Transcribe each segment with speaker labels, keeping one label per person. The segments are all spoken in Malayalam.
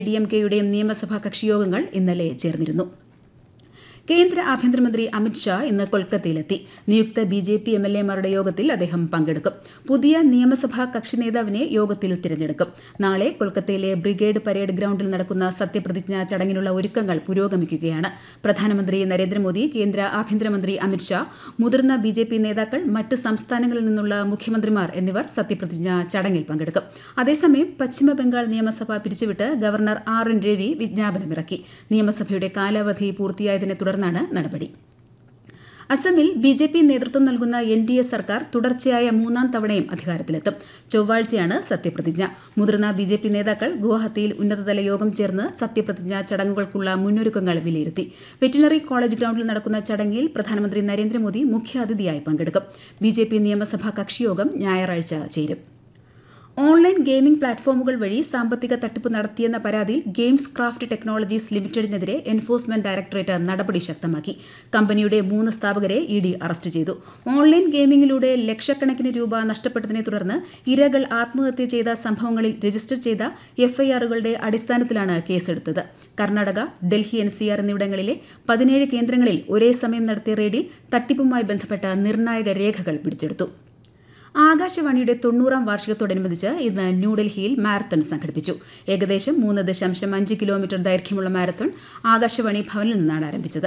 Speaker 1: DMKയുടെയും നിയമസഭാ കക്ഷിയോഗങ്ങൾ ഇന്നലെ ചേർന്നിരുന്നു. കേന്ദ്ര ആഭ്യന്തരമന്ത്രി അമിത്ഷാ ഇന്ന് കൊൽക്കത്തയിലെത്തി. നിയുക്ത BJP MLAമാരുടെ യോഗത്തിൽ അദ്ദേഹം പങ്കെടുക്കും. പുതിയ നിയമസഭാ കക്ഷി നേതാവിനെ യോഗത്തിൽ തിരഞ്ഞെടുക്കും. നാളെ കൊൽക്കത്തയിലെ ബ്രിഗേഡ് പരേഡ് ഗ്രൌണ്ടിൽ നടക്കുന്ന സത്യപ്രതിജ്ഞാ ചടങ്ങിനുള്ള ഒരുക്കങ്ങൾ പുരോഗമിക്കുകയാണ്. പ്രധാനമന്ത്രി നരേന്ദ്രമോദി, കേന്ദ്ര ആഭ്യന്തരമന്ത്രി അമിത്ഷാ, മുതിർന്ന BJP നേതാക്കൾ, മറ്റ് സംസ്ഥാനങ്ങളിൽ നിന്നുള്ള മുഖ്യമന്ത്രിമാർ എന്നിവർ സത്യപ്രതിജ്ഞാ ചടങ്ങിൽ പങ്കെടുക്കും. അതേസമയം പശ്ചിമബംഗാൾ നിയമസഭ പിരിച്ചുവിട്ട് ഗവർണർ RN രവി വിജ്ഞാപനമിറക്കി. നിയമസഭയുടെ കാലാവധി പൂർത്തിയായതിനെ തുടർന്നാണ് നടപടി. അസമിൽ BJP നേതൃത്വം നൽകുന്ന NDA സർക്കാർ തുടർച്ചയായ മൂന്നാം തവണയും അധികാരത്തിലെത്തും. ചൊവ്വാഴ്ചയാണ് സത്യപ്രതിജ്ഞ. മുതിർന്ന BJP നേതാക്കൾ ഗുവാഹത്തിയിൽ ഉന്നതതല യോഗം ചേർന്ന് സത്യപ്രതിജ്ഞാ ചടങ്ങുകൾക്കുള്ള മുന്നൊരുക്കങ്ങൾ വിലയിരുത്തി. വെറ്റിനറി കോളേജ് ഗ്രൌണ്ടിൽ നടക്കുന്ന ചടങ്ങിൽ പ്രധാനമന്ത്രി നരേന്ദ്രമോദി മുഖ്യാതിഥിയായി പങ്കെടുക്കും. BJP നിയമസഭാ കക്ഷിയോഗം ഞായറാഴ്ച ചേരും. ഓൺലൈൻ ഗെയിമിംഗ് പ്ലാറ്റ്ഫോമുകൾ വഴി സാമ്പത്തിക തട്ടിപ്പ് നടത്തിയെന്ന പരാതിയിൽ games craft technologies ലിമിറ്റഡിനെതിരെ enforcement directorate നടപടി ശക്തമാക്കി. കമ്പനിയുടെ 3 സ്ഥാപകരെ ED അറസ്റ്റ് ചെയ്തു. ഓൺലൈൻ ഗെയിമിംഗിലൂടെ ലക്ഷക്കണക്കിന് രൂപ നഷ്ടപ്പെട്ടതിനെ തുടർന്ന് ഇരകൾ ആത്മഹത്യ ചെയ്ത സംഭവങ്ങളിൽ രജിസ്റ്റർ ചെയ്ത FIRകളുടെ അടിസ്ഥാനത്തിലാണ് കേസെടുത്തത്. കർണാടക, ഡൽഹി NCR എന്നിവിടങ്ങളിലെ 17 കേന്ദ്രങ്ങളിൽ ഒരേ സമയം നടത്തിയ റെയ്ഡിൽ തട്ടിപ്പുമായി ബന്ധപ്പെട്ട നിർണായക രേഖകൾ പിടിച്ചെടുത്തു. ആകാശവാണിയുടെ 90ാം വാർഷികത്തോടനുബന്ധിച്ച് ഇന്ന് ന്യൂഡൽഹിയിൽ മാരത്തൺ സംഘടിപ്പിച്ചു. ഏകദേശം 3.5 കിലോമീറ്റർ ദൈർഘ്യമുള്ള മാരത്തൺ ആകാശവാണി ഭവനിൽ നിന്നാണ് ആരംഭിച്ചത്.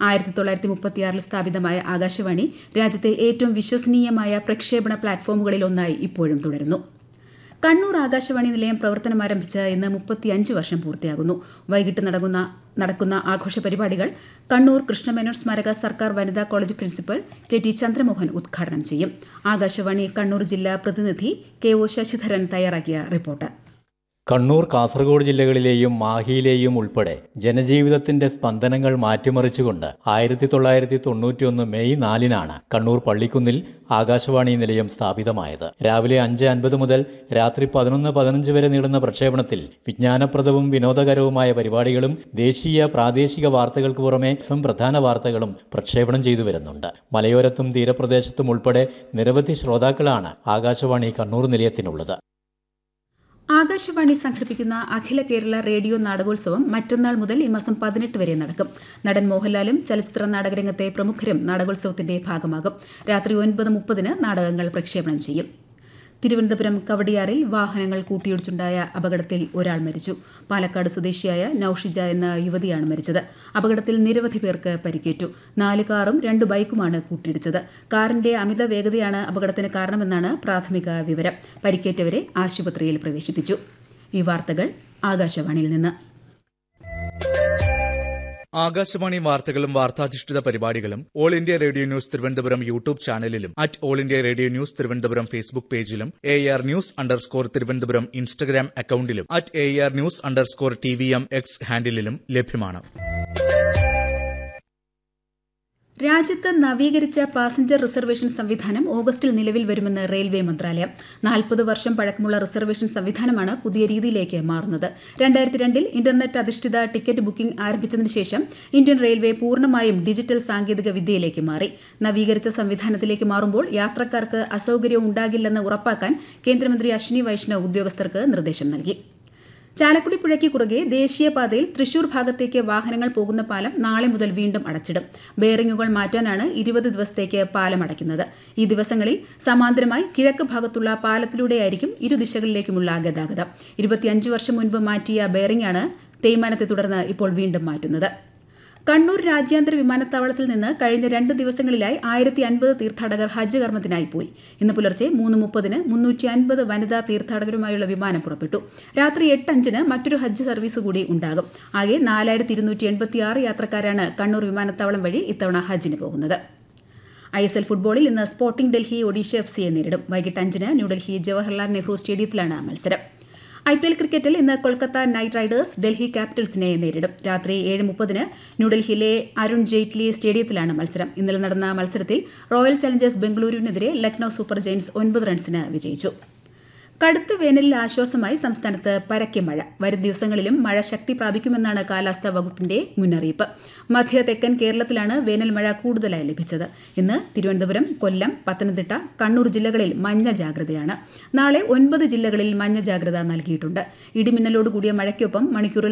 Speaker 1: 1936 സ്ഥാപിതമായ ആകാശവാണി രാജ്യത്തെ ഏറ്റവും വിശ്വസനീയമായ പ്രക്ഷേപണ പ്ലാറ്റ്ഫോമുകളിൽ ഒന്നായി ഇപ്പോഴും തുടരുന്നു. കണ്ണൂർ ആകാശവാണി നിലയം പ്രവർത്തനം ആരംഭിച്ച് ഇന്ന് 35 വർഷം പൂർത്തിയാകുന്നു. വൈകിട്ട് നടക്കുന്ന ആഘോഷ പരിപാടികൾ കണ്ണൂർ കൃഷ്ണമേനോൻ സ്മാരക സർക്കാർ വനിതാ കോളേജ് പ്രിൻസിപ്പൽ KT ചന്ദ്രമോഹൻ ഉദ്ഘാടനം ചെയ്യും. ആകാശവാണി കണ്ണൂർ ജില്ലാ പ്രതിനിധി KO ശശിധരൻ തയ്യാറാക്കിയ റിപ്പോർട്ട്.
Speaker 2: കണ്ണൂർ, കാസർഗോഡ് ജില്ലകളിലെയും മാഹിയിലെയും ഉൾപ്പെടെ ജനജീവിതത്തിന്റെ സ്പന്ദനങ്ങൾ മാറ്റിമറിച്ചുകൊണ്ട് 1991 മെയ് 4 കണ്ണൂർ പള്ളിക്കുന്നിൽ ആകാശവാണി നിലയം സ്ഥാപിതമായത്. രാവിലെ 5:50 മുതൽ രാത്രി 11:15 വരെ നീളുന്ന പ്രക്ഷേപണത്തിൽ വിജ്ഞാനപ്രദവും വിനോദകരവുമായ പരിപാടികളും ദേശീയ പ്രാദേശിക വാർത്തകൾക്ക് പുറമെ FM പ്രധാന വാർത്തകളും പ്രക്ഷേപണം ചെയ്തു വരുന്നുണ്ട്. മലയോരത്തും തീരപ്രദേശത്തും ഉൾപ്പെടെ നിരവധി ശ്രോതാക്കളാണ് ആകാശവാണി കണ്ണൂർ നിലയത്തിനുള്ളത്.
Speaker 1: ആകാശവാണി സംഘടിപ്പിക്കുന്ന അഖില കേരള റേഡിയോ നാടകോത്സവം മറ്റന്നാൾ മുതൽ ഈ മാസം 18 വരെ നടക്കും. നടൻ മോഹൻലാലും ചലച്ചിത്ര നാടകരംഗത്തെ പ്രമുഖരും നാടകോത്സവത്തിന്റെ ഭാഗമാകും. രാത്രി 9:30 നാടകങ്ങൾ പ്രക്ഷേപണം ചെയ്യും. തിരുവനന്തപുരം കവടിയാറിൽ വാഹനങ്ങൾ കൂട്ടിയിടിച്ചുണ്ടായ അപകടത്തിൽ ഒരാൾ മരിച്ചു. പാലക്കാട് സ്വദേശിയായ നൌഷിജ എന്ന യുവതിയാണ് മരിച്ചത്. അപകടത്തിൽ നിരവധി പേർക്ക് പരിക്കേറ്റു. 4 കാറും 2 ബൈക്കുമാണ് കൂട്ടിയിടിച്ചത്. കാറിന്റെ അമിത വേഗതയാണ് അപകടത്തിന് കാരണമെന്നാണ് പ്രാഥമിക വിവരം. പരിക്കേറ്റവരെ ആശുപത്രിയിൽ പ്രവേശിപ്പിച്ചു. ഈ വാർത്തകൾ ആകാശവാണിയിൽ നിന്ന്.
Speaker 3: ആകാശവാണി വാർത്തകളും വാർത്താധിഷ്ഠിത പരിപാടികളും all India radio news Thiruvananthapuram YouTube ചാനലിലും all India radio news Thiruvananthapuram Facebook പേജിലും AR News_ തിരുവനന്തപുരം ഇൻസ്റ്റഗ്രാം അക്കൌണ്ടിലും AR News_TVM X ഹാൻഡിലും ലഭ്യമാണ്.
Speaker 1: രാജ്യത്ത് നവീകരിച്ച പാസഞ്ചർ റിസർവേഷൻ സംവിധാനം ഓഗസ്റ്റിൽ നിലവിൽ വരുമെന്ന് റെയിൽവേ മന്ത്രാലയം. 40 വർഷം പഴക്കമുള്ള റിസർവേഷൻ സംവിധാനമാണ് പുതിയ രീതിയിലേക്ക് മാറുന്നത്. 2002 ഇന്റർനെറ്റ് അധിഷ്ഠിത ടിക്കറ്റ് ബുക്കിംഗ് ആരംഭിച്ചതിന് ശേഷം ഇന്ത്യൻ റെയിൽവേ പൂർണ്ണമായും ഡിജിറ്റൽ സാങ്കേതിക വിദ്യയിലേക്ക് മാറി. നവീകരിച്ച സംവിധാനത്തിലേക്ക് മാറുമ്പോൾ യാത്രക്കാർക്ക് അസൌകര്യം ഉണ്ടാകില്ലെന്ന് ഉറപ്പാക്കാൻ കേന്ദ്രമന്ത്രി അശ്വിനി വൈഷ്ണവ് ഉദ്യോഗസ്ഥർക്ക് നിർദ്ദേശം നൽകി. ചാലക്കുടി പുഴയ്ക്ക് കുറുകെ ദേശീയപാതയിൽ തൃശൂർ ഭാഗത്തേക്ക് വാഹനങ്ങൾ പോകുന്ന പാലം നാളെ മുതൽ വീണ്ടും അടച്ചിടും. ബെയറിംഗുകൾ മാറ്റാനാണ് 20 ദിവസത്തേക്ക് പാലം അടയ്ക്കുന്നത്. ഈ ദിവസങ്ങളിൽ സമാന്തരമായി കിഴക്ക് ഭാഗത്തുള്ള പാലത്തിലൂടെയായിരിക്കും ഇരുദിശകളിലേക്കുമുള്ള ഗതാഗതം. 25 വർഷം മുൻപ് മാറ്റിയ ബെയറിംഗാണ് തേയ്മാനത്തെ തുടർന്ന് ഇപ്പോൾ വീണ്ടും മാറ്റുന്നത്. കണ്ണൂർ രാജ്യാന്തര വിമാനത്താവളത്തിൽ നിന്ന് കഴിഞ്ഞ 2 ദിവസങ്ങളിലായി 1050 തീർത്ഥാടകർ ഹജ്ജ് കർമ്മത്തിനായി പോയി. ഇന്ന് പുലർച്ചെ 3:30 350 വനിതാ തീർത്ഥാടകരുമായുള്ള വിമാനം പുറപ്പെട്ടു. രാത്രി 8:05 മറ്റൊരു ഹജ്ജ് സർവീസ് കൂടി ഉണ്ടാകും. ആകെ 4286 യാത്രക്കാരാണ് കണ്ണൂർ വിമാനത്താവളം വഴി ഇത്തവണ ഹജ്ജിന് പോകുന്നത്. ISL ഫുട്ബോളിൽ ഇന്ന് സ്പോർട്ടിംഗ് ഡൽഹി ഒഡീഷ FCയെ നേരിടും. വൈകിട്ട് 5 ന്യൂഡൽഹി ജവഹർലാൽ നെഹ്റു സ്റ്റേഡിയത്തിലാണ് മത്സരം. IPL ക്രിക്കറ്റിൽ ഇന്ന് കൊൽക്കത്ത നൈറ്റ് റൈഡേഴ്സ് ഡൽഹി ക്യാപിറ്റൽസിനെ നേരിടും. രാത്രി 7:30 ന്യൂഡൽഹിയിലെ അരുൺ ജെയ്റ്റ്ലി സ്റ്റേഡിയത്തിലാണ് മത്സരം. ഇന്നലെ നടന്ന മത്സരത്തിൽ royal Challengers ബംഗളൂരുവിനെതിരെ Lucknow super Giants 9 റൺസിന് വിജയിച്ചു. കടുത്ത വേനലിൽ ആശ്വാസമായി സംസ്ഥാനത്ത് പരക്കെ മഴ. വരും ദിവസങ്ങളിലും മഴ ശക്തി പ്രാപിക്കുമെന്നാണ് കാലാവസ്ഥാ വകുപ്പിന്റെ മുന്നറിയിപ്പ്. മധ്യ തെക്കൻ കേരളത്തിലാണ് വേനൽ മഴ കൂടുതലായി ലഭിച്ചത്. ഇന്ന് തിരുവനന്തപുരം, കൊല്ലം, പത്തനംതിട്ട, കണ്ണൂർ ജില്ലകളിൽ മഞ്ഞ ജാഗ്രതയാണ്. നാളെ 9 ജില്ലകളിൽ മഞ്ഞ ജാഗ്രത നൽകിയിട്ടുണ്ട്. ഇടിമിന്നലോടുകൂടിയ മഴയ്ക്കൊപ്പം മണിക്കൂറിൽ